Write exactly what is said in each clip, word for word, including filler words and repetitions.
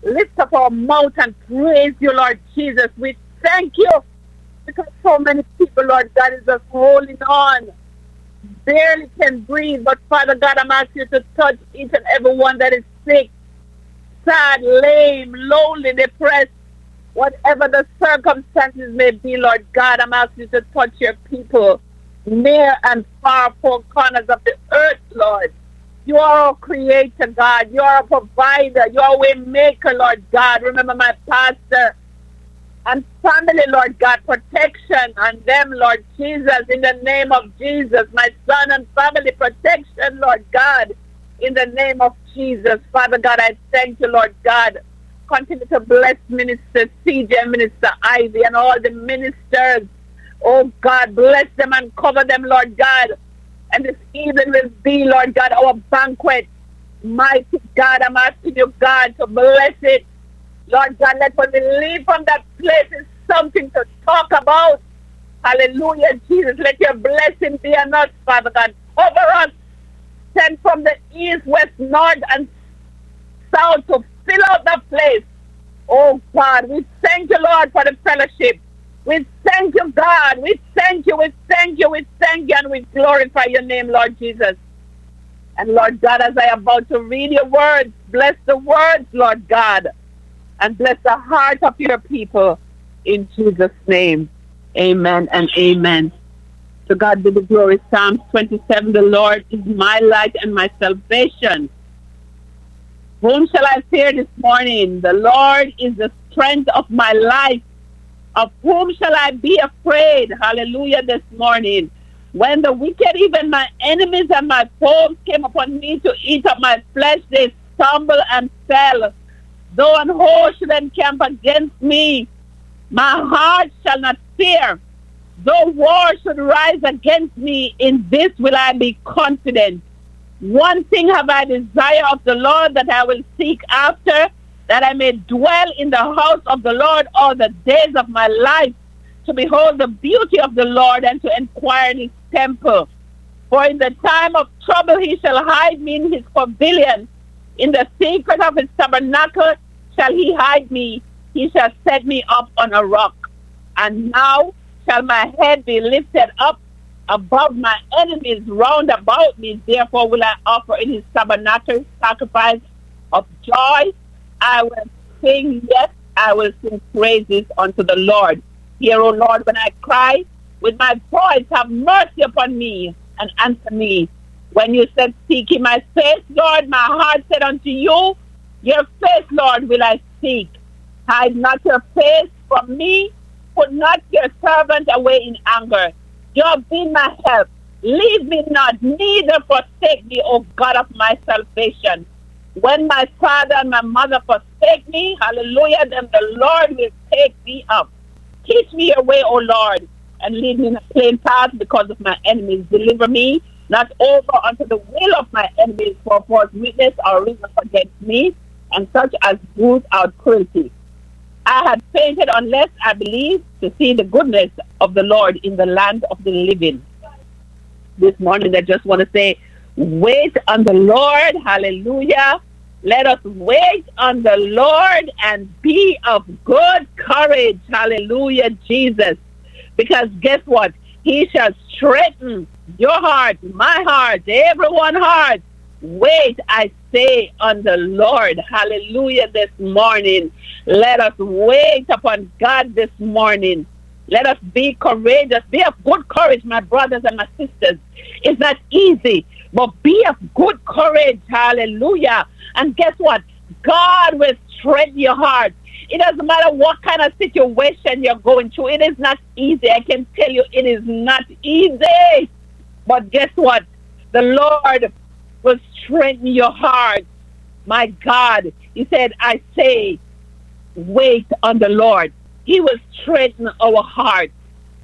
lift up our mouth and praise you, Lord Jesus. We thank you because so many people, Lord God, is just holding on, barely can breathe. But Father God, I'm asking you to touch each and every one that is sick, sad, lame, lonely, depressed, whatever the circumstances may be, Lord God. I'm asking you to touch your people near and far, four corners of the earth, Lord. You are our creator, God. You are a provider. You are a way maker, Lord God. Remember my pastor and family, Lord God. Protection on them, Lord Jesus, in the name of Jesus. My son and family, protection, Lord God, in the name of Jesus. Father God, I thank you, Lord God. Continue to bless Minister C J, Minister Ivy, and all the ministers. Oh God, bless them and cover them, Lord God. And this evening will be, Lord God, our banquet. Mighty God, I'm asking you, God, to bless it. Lord God, let when we leave from that place is something to talk about. Hallelujah, Jesus. Let your blessing be on us, Father God. Cover us. Send from the east, west, north, and south to fill out the place. Oh God, we thank you, Lord, for the fellowship. We thank you, God. We thank you. We thank you. We thank you. And we glorify your name, Lord Jesus. And Lord God, as I am about to read your words, bless the words, Lord God. And bless the heart of your people. In Jesus' name. Amen and amen. To God be the glory. Psalms twenty-seven, the Lord is my light and my salvation. Whom shall I fear this morning? The Lord is the strength of my life. Of whom shall I be afraid? Hallelujah, this morning. When the wicked, even my enemies and my foes, came upon me to eat up my flesh, they stumbled and fell. Though an host should encamp against me, my heart shall not fear. Though war should rise against me, in this will I be confident. One thing have I desire of the Lord, that I will seek after, that I may dwell in the house of the Lord all the days of my life, to behold the beauty of the Lord and to inquire in his temple. For in the time of trouble he shall hide me in his pavilion. In the secret of his tabernacle shall he hide me. He shall set me up on a rock. And now shall my head be lifted up above my enemies round about me. Therefore will I offer in his tabernacle sacrifice of joy. I will sing, yes, I will sing praises unto the Lord. Hear, O Lord, when I cry with my voice, have mercy upon me and answer me. When you said, seek ye my face, Lord, my heart said unto you, your face, Lord, will I seek. Hide not your face from me. Put not your servant away in anger. You have been my help. Leave me not, neither forsake me, O God of my salvation. When my father and my mother forsake me, hallelujah, then the Lord will take me up. Teach me your way, O Lord, and lead me in a plain path because of my enemies. Deliver me not over unto the will of my enemies, for false witness or reason against me, and such as breathe out cruelty. I had fainted unless I believed to see the goodness of the Lord in the land of the living. This morning, I just want to say, wait on the Lord. Hallelujah. Let us wait on the Lord and be of good courage. Hallelujah, Jesus. Because guess what? He shall strengthen your heart, my heart, everyone's heart. Wait, I say, on the Lord. Hallelujah, this morning. Let us wait upon God this morning. Let us be courageous. Be of good courage, my brothers and my sisters. It's not easy, but be of good courage. Hallelujah. And guess what? God will strengthen your heart. It doesn't matter what kind of situation you're going through. It is not easy. I can tell you it is not easy. But guess what? The Lord will strengthen your heart. My God, he said, I say, wait on the Lord. He will strengthen our heart.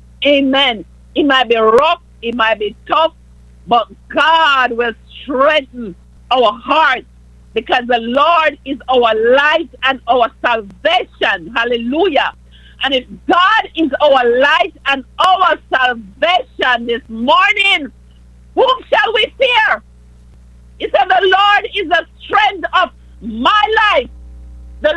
Amen. It might be rough, it might be tough, but God will strengthen our heart, because the Lord is our light and our salvation. Hallelujah. And if God is our light and our salvation this morning, whom shall we fear? He said, the Lord is the strength of my life